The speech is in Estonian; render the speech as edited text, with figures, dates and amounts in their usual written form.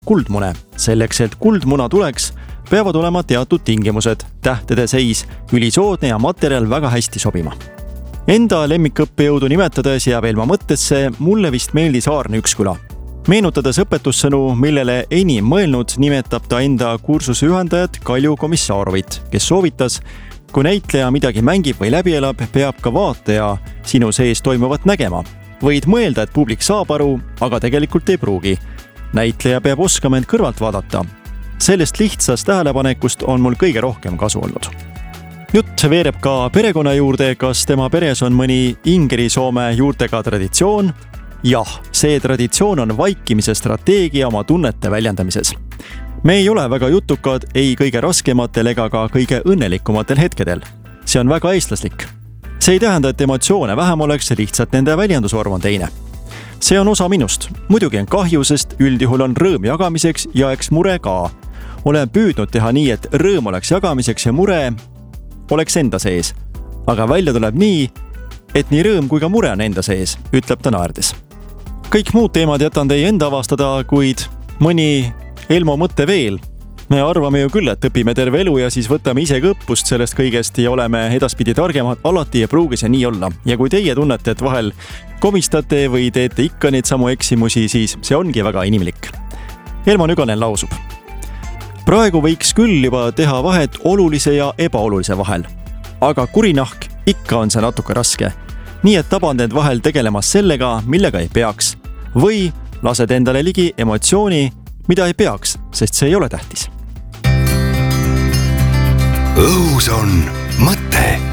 kuldmune. Selleks, et kuldmuna tuleks, peavad olema teatud tingimused, tähtede seis, ülisoodne ja materjal väga hästi sobima. Enda lemmikõppejõudu nimetades jääb Elmo mõttesse, mulle vist meeldis Aarne Üksküla. Meenutades õpetussõnu, millele enim mõelnud, nimetab ta enda kursuse ühendajat Kalju Komissarovit, kes soovitas, kui näitleja midagi mängib või läbi elab, peab ka vaataja sinu sees toimuvat nägema. Võid mõelda, et publik saab aru, aga tegelikult ei pruugi. Näitleja peab oskama end kõrvalt vaadata. Sellest lihtsast tähelepanekust on mul kõige rohkem kasu olnud. Jutt veereb ka perekonna juurde, kas tema peres on mõni Ingeri-Soome juurtega traditsioon. Jah, see traditsioon on vaikimise strateegia oma tunnete väljendamises. Me ei ole väga jutukad ei kõige raskematel ega ka kõige õnnelikumatel hetkedel. See on väga eestlaslik. See ei tähenda, et emotsioone vähem oleks, lihtsalt nende väljendusvorm on teine. See on osa minust. Muidugi on kahju, sest üldjuhul on rõõm jagamiseks ja eks mure ka. Olen püüdnud teha nii, et rõõm oleks jagamiseks ja mure oleks enda sees. Aga välja tuleb nii, et nii rõõm kui ka mure on enda sees, ütleb ta naerdes. Kõik muud teemad jätan teie enda avastada, kuid mõni Elmo mõte veel. Me arvame ju küll, et õpime terve elu ja siis võtame ise õppust sellest kõigest ja oleme edaspidi targemad, alati ei pruugi see nii olla. Ja kui teie tunnete, et vahel komistate või teete ikka neid samu eksimusi, siis see ongi väga inimlik. Elmo Nüganen lausub. Praegu võiks küll juba teha vahet olulise ja ebaolulise vahel. Aga kurinahk ikka on see natuke raske. Nii et taband end vahel tegelemas sellega, millega ei peaks. Või lased endale ligi emotsiooni, mida ei peaks, sest see ei ole tähtis. Õhus on mõte.